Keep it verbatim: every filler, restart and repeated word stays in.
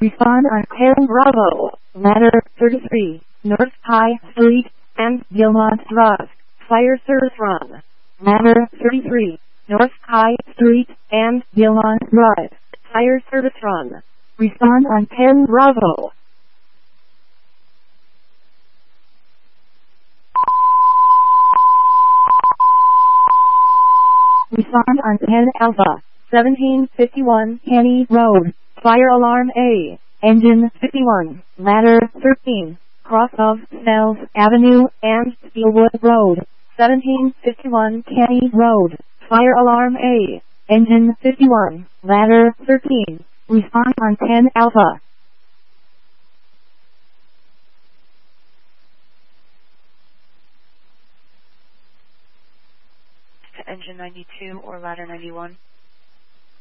Respond on ten Bravo, ladder thirty-three, North High Street, and Gilmont Drive. Fire service run. Ladder thirty-three, North High Street, and Gilmont Drive. Fire service run. Respond on ten Bravo. Respond on ten Alpha, seventeen fifty-one Kenny Road. Fire alarm A. Engine fifty-one, ladder thirteen, cross of Snells Avenue and Steelwood Road. seventeen fifty-one Kenny Road. Fire alarm A. Engine fifty-one, ladder thirteen. Respond on ten Alpha. To engine ninety-two or ladder ninety-one.